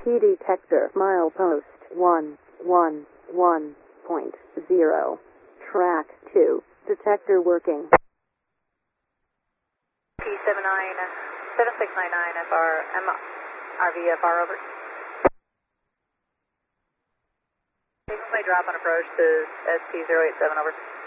EMP detector, milepost 111.0. Track 2. Detector working. P797699FR, RVFR over. My drop on approach to SP087 over.